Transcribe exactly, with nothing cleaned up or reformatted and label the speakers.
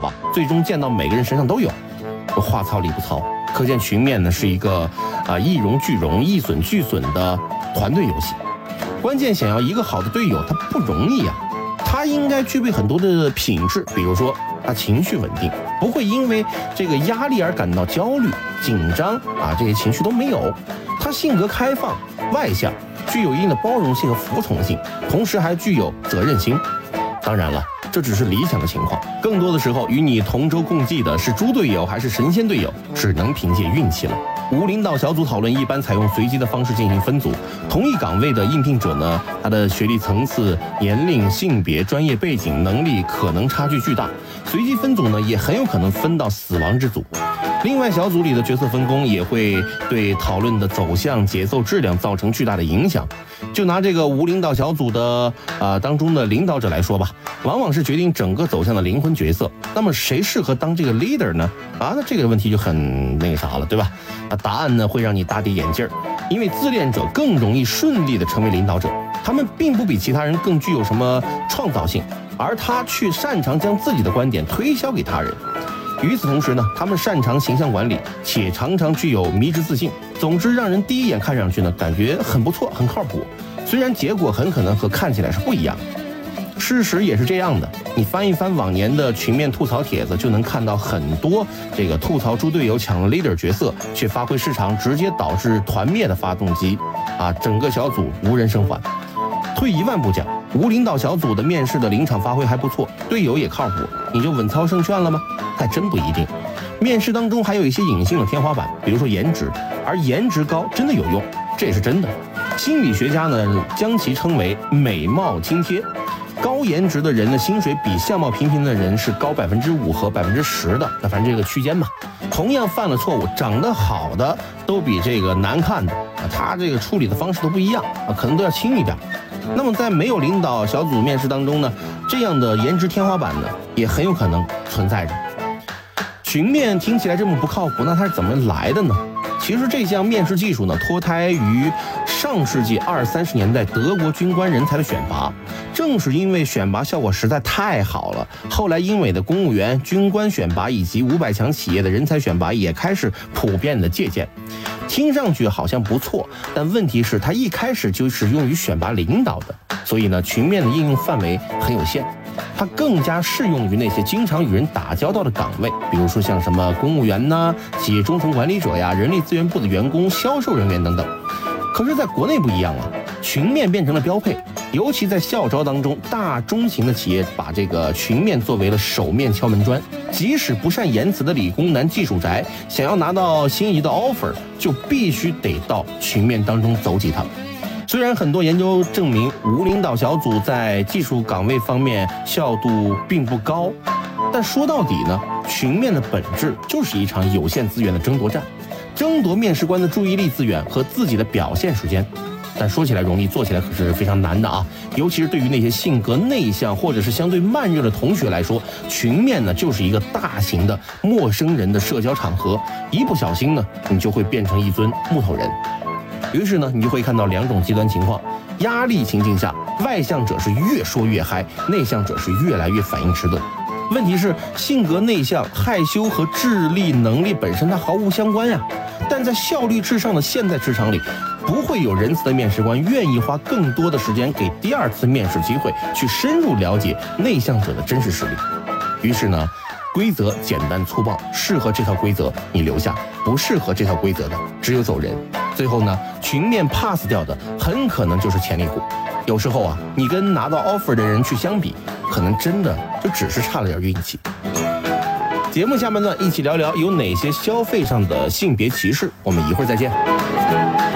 Speaker 1: 话，最终见到每个人身上都有。话糙理不糙，可见群面呢是一个啊、呃、一荣俱荣、一损俱损的团队游戏。关键想要一个好的队友，他不容易啊。他应该具备很多的品质，比如说他情绪稳定，不会因为这个压力而感到焦虑、紧张啊，这些情绪都没有。他性格开放、外向，具有一定的包容性和服从性，同时还具有责任心。当然了，这只是理想的情况，更多的时候与你同舟共济的是猪队友还是神仙队友，只能凭借运气了。无领导小组讨论一般采用随机的方式进行分组，同一岗位的应聘者呢，他的学历层次、年龄、性别、专业背景、能力可能差距巨大，随机分组呢也很有可能分到死亡之组。另外，小组里的角色分工也会对讨论的走向、节奏、质量造成巨大的影响。就拿这个无领导小组的呃当中的领导者来说吧，往往是决定整个走向的灵魂角色。那么谁适合当这个 leader 呢？啊，那这个问题就很那个啥了，对吧？啊，答案呢会让你大跌眼镜儿，因为自恋者更容易顺利的成为领导者，他们并不比其他人更具有什么创造性，而他却擅长将自己的观点推销给他人。与此同时呢，他们擅长形象管理，且常常具有迷之自信。总之，让人第一眼看上去呢，感觉很不错，很靠谱。虽然结果很可能和看起来是不一样的，事实也是这样的。你翻一翻往年的群面吐槽帖子，就能看到很多这个吐槽猪队友抢了 leader 角色，却发挥失常，直接导致团灭的发动机啊，整个小组无人生还。退一万步讲，无领导小组的面试的临场发挥还不错，队友也靠谱，你就稳操胜券了吗？还真不一定。面试当中还有一些隐性的天花板，比如说颜值，而颜值高真的有用，这也是真的。心理学家呢将其称为美貌津贴。高颜值的人的薪水比相貌平平的人是高百分之五和百分之十的，那反正这个区间嘛。同样犯了错误，长得好的都比这个难看的啊，他这个处理的方式都不一样啊，可能都要轻一点。那么在没有领导小组面试当中呢，这样的颜值天花板呢也很有可能存在着。群面听起来这么不靠谱，那它是怎么来的呢？其实这项面试技术呢，脱胎于上世纪二三十年代德国军官人才的选拔。正是因为选拔效果实在太好了，后来英美的公务员、军官选拔以及五百强企业的人才选拔也开始普遍的借鉴。听上去好像不错，但问题是它一开始就是用于选拔领导的，所以呢，群面的应用范围很有限。它更加适用于那些经常与人打交道的岗位，比如说像什么公务员呐、企业中层管理者呀、人力资源部的员工、销售人员等等。可是在国内不一样啊，群面变成了标配，尤其在校招当中，大中型的企业把这个群面作为了首面敲门砖。即使不善言辞的理工男、技术宅，想要拿到心仪的 offer， 就必须得到群面当中走几趟。虽然很多研究证明无领导小组在技术岗位方面效度并不高，但说到底呢，群面的本质就是一场有限资源的争夺战，争夺面试官的注意力资源和自己的表现时间。但说起来容易，做起来可是非常难的啊！尤其是对于那些性格内向或者是相对慢热的同学来说，群面呢就是一个大型的陌生人的社交场合，一不小心呢，你就会变成一尊木头人。于是呢，你就会看到两种极端情况：压力情境下，外向者是越说越嗨，内向者是越来越反应迟钝。问题是，性格内向、害羞和智力能力本身它毫无相关呀。但在效率至上的现代职场里，不会有仁慈的面试官愿意花更多的时间给第二次面试机会，去深入了解内向者的真实实力。于是呢，规则简单粗暴，适合这套规则你留下，不适合这套规则的只有走人。最后呢，群面 pass 掉的很可能就是潜力股。有时候啊，你跟拿到 offer 的人去相比，可能真的就只是差了点运气。节目下半段一起聊聊有哪些消费上的性别歧视，我们一会儿再见。